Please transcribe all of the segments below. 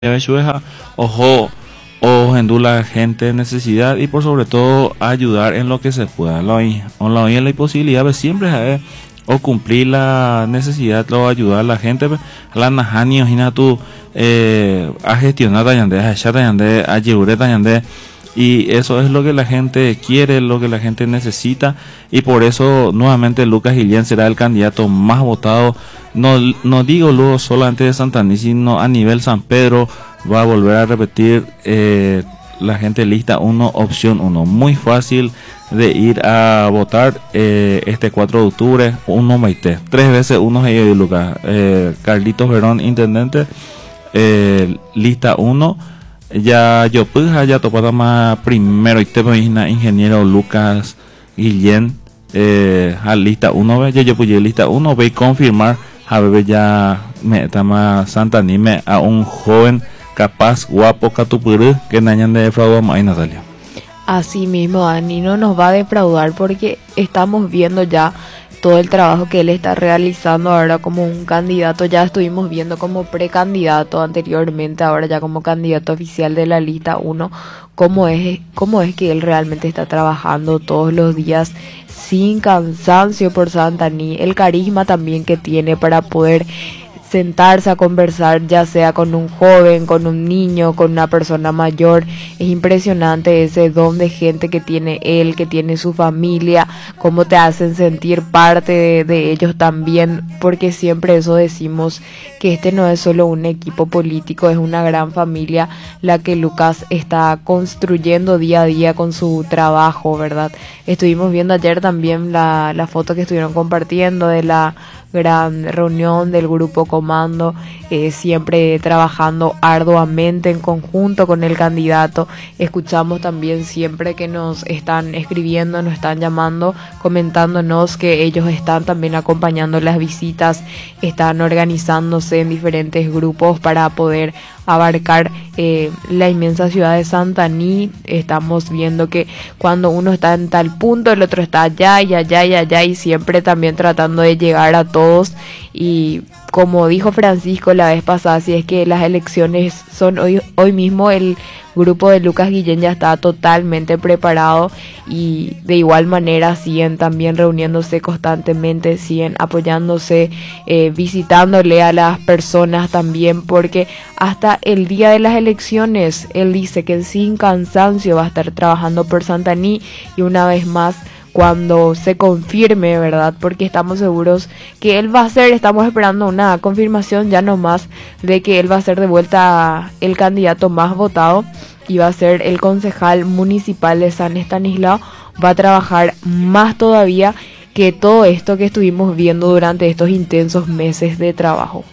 Shueja, ojo, o la gente de necesidad y por sobre todo ayudar en lo que se pueda. La posibilidad de siempre o cumplir la necesidad o ayudar a la gente a la najani imagina tú a gestionar a llevar y eso es lo que la gente quiere, lo que la gente necesita y por eso nuevamente Lucas Guillén será el candidato más votado. No digo luego solamente de Santaní, sino a nivel San Pedro. Va a volver a repetir la gente lista 1, opción 1. Muy fácil de ir a votar este 4 de octubre. Uno Maite, 3 veces uno de Lucas. Carlitos Verón, intendente, lista 1. Ya yo pude ya topado más primero y te ingeniero Lucas Guillén a lista 1. Yo pude lista 1. Voy a confirmar a ver ya me tama Santanime a un joven capaz, guapo, catupurú, que nañan de defraudamos ahí, Natalia. Así mismo, Dani, no nos va a defraudar porque estamos viendo ya todo el trabajo que él está realizando ahora como un candidato. Ya estuvimos viendo como precandidato anteriormente, ahora ya como candidato oficial de la lista 1, cómo es que él realmente está trabajando todos los días sin cansancio por Santaní, el carisma también que tiene para poder sentarse a conversar, ya sea con un joven, con un niño, con una persona mayor. Es impresionante ese don de gente que tiene él, que tiene su familia, cómo te hacen sentir parte de ellos también, porque siempre eso decimos, que este no es solo un equipo político, es una gran familia la que Lucas está construyendo día a día con su trabajo, ¿verdad? Estuvimos viendo ayer también la foto que estuvieron compartiendo de la gran reunión del grupo comando, siempre trabajando arduamente en conjunto con el candidato. Escuchamos también siempre que nos están escribiendo, nos están llamando, comentándonos que ellos están también acompañando las visitas, están organizándose en diferentes grupos para poder abarcar la inmensa ciudad de Santaní. Estamos viendo que cuando uno está en tal punto, el otro está allá y allá y allá, y siempre también tratando de llegar a todos. Y como dijo Francisco la vez pasada, si es que las elecciones son hoy mismo, el grupo de Lucas Guillén ya está totalmente preparado y de igual manera siguen también reuniéndose constantemente, siguen apoyándose, visitándole a las personas también, porque hasta el día de las elecciones él dice que sin cansancio va a estar trabajando por Santaní. Y una vez más, cuando se confirme, ¿verdad? Porque estamos seguros que él va a ser, estamos esperando una confirmación ya nomás de que él va a ser de vuelta el candidato más votado y va a ser el concejal municipal de San Estanislao. Va a trabajar más todavía que todo esto que estuvimos viendo durante estos intensos meses de trabajo.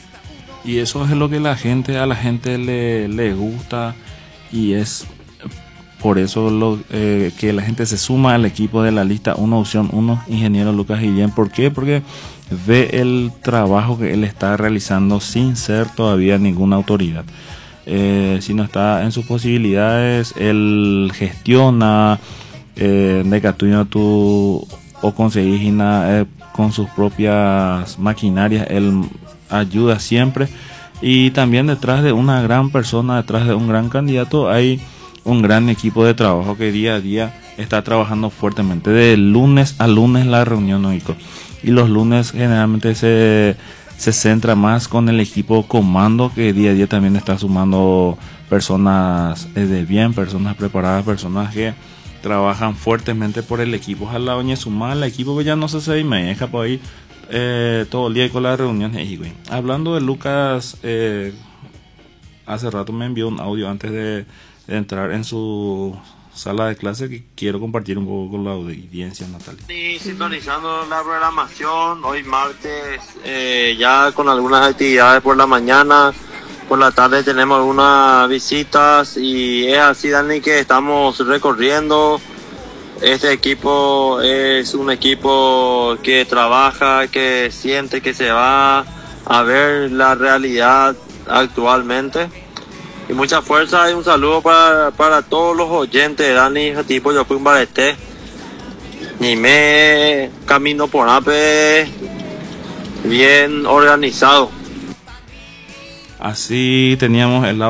Y eso es lo que a la gente le gusta, y es por eso que la gente se suma al equipo de la lista 1, opción 1, ingeniero Lucas Guillén. ¿Por qué? Porque ve el trabajo que él está realizando sin ser todavía ninguna autoridad. Si no está en sus posibilidades, él gestiona, de tú o conseguís con sus propias maquinarias, él ayuda siempre. Y también detrás de una gran persona, detrás de un gran candidato, hay un gran equipo de trabajo que día a día está trabajando fuertemente. De lunes a lunes la reunión, Noico. Y los lunes generalmente se centra más con el equipo comando, que día a día también está sumando personas de bien, personas preparadas, personas que trabajan fuertemente por el equipo. Ojalá oñe sumar el equipo que ya no se me deja por ahí todo el día con las reuniones. Hablando de Lucas, hace rato me envió un audio antes de entrar en su sala de clase que quiero compartir un poco con la audiencia, Natalia. Y sintonizando la programación, hoy martes, ya con algunas actividades por la mañana, por la tarde tenemos algunas visitas, y es así, Dani, que estamos recorriendo. Este equipo es un equipo que trabaja, que siente que se va a ver la realidad actualmente. Y mucha fuerza y un saludo para todos los oyentes, Dani, tipo yo fui un barete, ni me camino por ape, bien organizado. Así teníamos el